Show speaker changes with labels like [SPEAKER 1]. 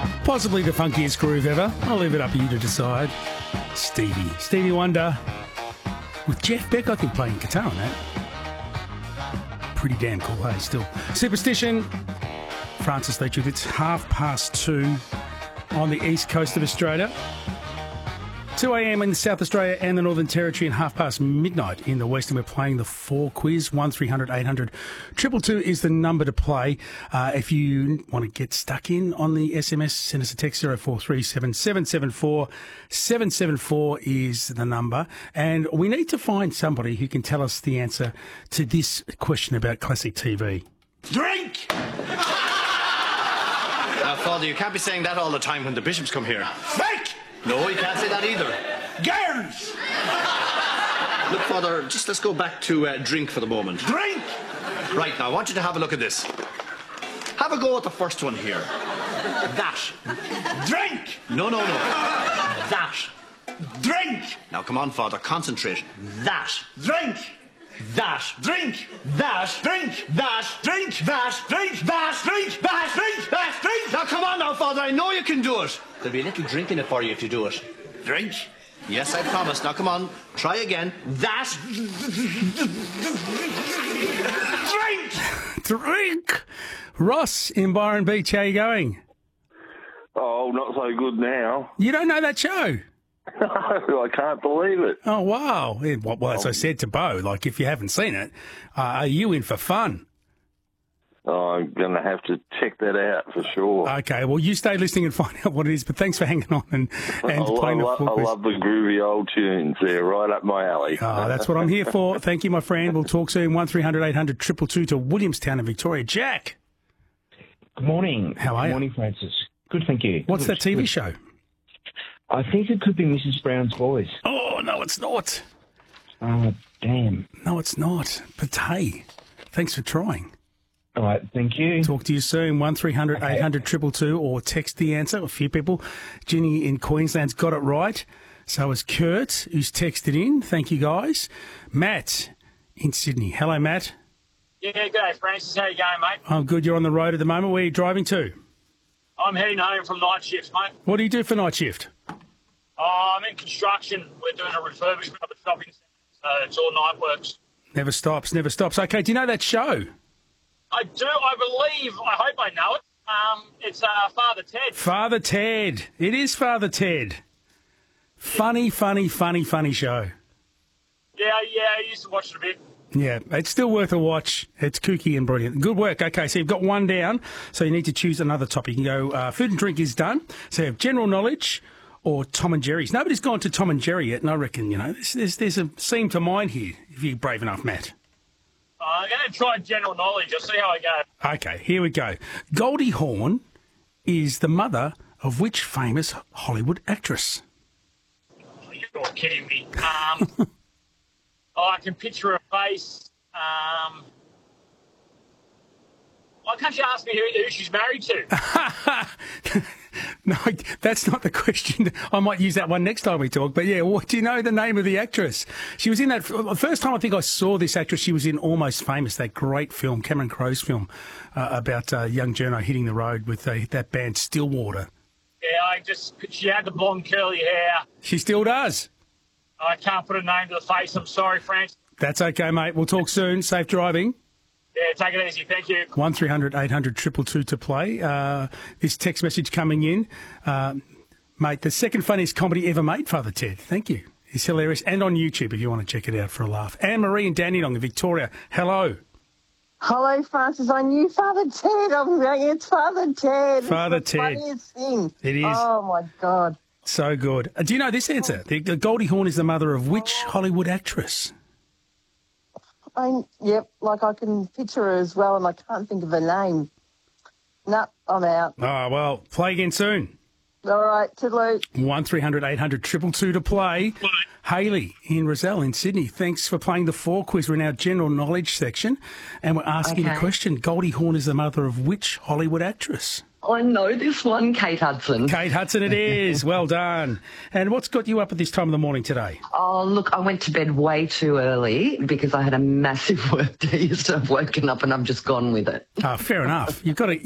[SPEAKER 1] Possibly the funkiest groove ever. I'll leave it up to you to decide. Stevie Wonder with Jeff Beck, I think, playing guitar on that. Pretty damn cool, hey, still. Superstition, Francis Leitchwood. It's 2:30 on the east coast of Australia. 2 a.m. in South Australia and the Northern Territory, and midnight in the West. And we're playing the 4 quiz. 1300 800 222 is the number to play. If you want to get stuck in on the SMS, send us a text. 0437 774 774 is the number. And we need to find somebody who can tell us the answer to this question about classic TV.
[SPEAKER 2] Drink!
[SPEAKER 3] Now, Father, you can't be saying that all the time when the bishops come here.
[SPEAKER 2] Fake!
[SPEAKER 3] No, you can't say that either.
[SPEAKER 2] Girls!
[SPEAKER 3] Look, Father, just let's go back to drink for the moment.
[SPEAKER 2] Drink!
[SPEAKER 3] Right, now, I want you to have a look at this. Have a go at the first one here. That.
[SPEAKER 2] Drink!
[SPEAKER 3] No. That.
[SPEAKER 2] Drink!
[SPEAKER 3] Now, come on, Father, concentrate. That.
[SPEAKER 2] Drink!
[SPEAKER 3] That.
[SPEAKER 2] Drink!
[SPEAKER 3] That.
[SPEAKER 2] Drink!
[SPEAKER 3] That.
[SPEAKER 2] Drink!
[SPEAKER 3] That.
[SPEAKER 2] Drink!
[SPEAKER 3] That.
[SPEAKER 2] Drink!
[SPEAKER 3] That.
[SPEAKER 2] Drink! Drink!
[SPEAKER 3] Now, come on now, Father, I know you can do it. There'll be a little drink in it for you if you do it.
[SPEAKER 2] Drink!
[SPEAKER 3] Yes, I promise. Now, come on, try again. That.
[SPEAKER 2] Drink!
[SPEAKER 1] Ross in Byron Beach, how you going?
[SPEAKER 4] Oh, not so good now.
[SPEAKER 1] You don't know that show?
[SPEAKER 4] I can't believe it.
[SPEAKER 1] Oh, wow. Yeah, well, as I said to Bo, like, if you haven't seen it, are you in for fun?
[SPEAKER 4] Oh, I'm going to have to check that out for sure.
[SPEAKER 1] Okay, well, you stay listening and find out what it is, but thanks for hanging on and playing the
[SPEAKER 4] I
[SPEAKER 1] full quiz.
[SPEAKER 4] love the groovy old tunes. They're right up my alley.
[SPEAKER 1] Oh, that's what I'm here for. Thank you, my friend. We'll talk soon. 1300 800 222 to Williamstown in Victoria. Jack.
[SPEAKER 5] Good morning.
[SPEAKER 1] How are you?
[SPEAKER 5] Good morning, Francis. Good, thank you.
[SPEAKER 1] What's that TV show?
[SPEAKER 5] I think it could be Mrs. Brown's Boys.
[SPEAKER 1] Oh, no, it's not.
[SPEAKER 5] Oh, damn.
[SPEAKER 1] No, it's not. But hey, thanks for trying.
[SPEAKER 5] All right, thank you.
[SPEAKER 1] Talk to you soon. 1300 800 222 or text the answer. A few people. Ginny in Queensland's got it right. So has Kurt, who's texted in. Thank you, guys. Matt in Sydney. Hello, Matt.
[SPEAKER 6] Yeah, g'day, Francis. How you going, mate?
[SPEAKER 1] I'm good. You're on the road at the moment. Where are you driving to?
[SPEAKER 6] I'm heading home from night shifts, mate.
[SPEAKER 1] What do you do for night shift?
[SPEAKER 6] I'm in construction. We're doing a refurbishment of a shopping centre, so it's all night works.
[SPEAKER 1] Never stops, never stops. Okay, do you know that show?
[SPEAKER 6] I do, I believe, I hope I know it. It's Father Ted.
[SPEAKER 1] Father Ted. It is Father Ted. Funny show.
[SPEAKER 6] Yeah, I used to watch it a bit.
[SPEAKER 1] Yeah, it's still worth a watch. It's kooky and brilliant. Good work. Okay, so you've got one down, so you need to choose another topic. You can go food and drink is done. So you have general knowledge or Tom and Jerry's. Nobody's gone to Tom and Jerry yet, and I reckon, there's a seam to mind here, if you're brave enough, Matt.
[SPEAKER 6] I'm going to try general knowledge. I'll see how I go.
[SPEAKER 1] Okay, here we go. Goldie Hawn is the mother of which famous Hollywood actress?
[SPEAKER 6] Oh, you're kidding me. I can picture her face. Why can't you ask me who she's married to?
[SPEAKER 1] No, that's not the question. I might use that one next time we talk. But yeah, what do you know the name of the actress? She was in that first time I think I saw this actress. She was in Almost Famous, that great film, Cameron Crowe's film about a young journo hitting the road with that band Stillwater.
[SPEAKER 6] Yeah, she had the blonde curly hair.
[SPEAKER 1] She still does.
[SPEAKER 6] I can't put a name to the face. I'm sorry, Frank.
[SPEAKER 1] That's okay, mate. We'll talk soon. Safe driving.
[SPEAKER 6] Yeah, take it easy. Thank you.
[SPEAKER 1] 1300 800 222 to play. This text message coming in. Mate, the second funniest comedy ever made, Father Ted. Thank you. It's hilarious. And on YouTube if you want to check it out for a laugh. Anne-Marie and Dandenong in Victoria. Hello.
[SPEAKER 7] Hello, Francis. I knew Father Ted. I'm going, it's Father Ted.
[SPEAKER 1] Father
[SPEAKER 7] it's the
[SPEAKER 1] Ted.
[SPEAKER 7] funniest thing.
[SPEAKER 1] It is.
[SPEAKER 7] Oh, my God.
[SPEAKER 1] So good. Do you know this answer? The Goldie Hawn is the mother of which Hollywood actress?
[SPEAKER 7] Yep, like I can picture her as well, and I can't think of her name. No, I'm out.
[SPEAKER 1] Oh, well, play again soon.
[SPEAKER 7] All right, toodaloo.
[SPEAKER 1] 1300 800 222 to play. Hayley in Rozelle in Sydney, thanks for playing the 4 quiz. We're in our general knowledge section, and we're asking the question, Goldie Hawn is the mother of which Hollywood actress?
[SPEAKER 8] I know this one, Kate Hudson.
[SPEAKER 1] Kate Hudson it is. Well done. And what's got you up at this time of the morning today?
[SPEAKER 8] Oh, look, I went to bed way too early because I had a massive work day, so I've woken up and I've just gone with it.
[SPEAKER 1] Fair enough. You've got to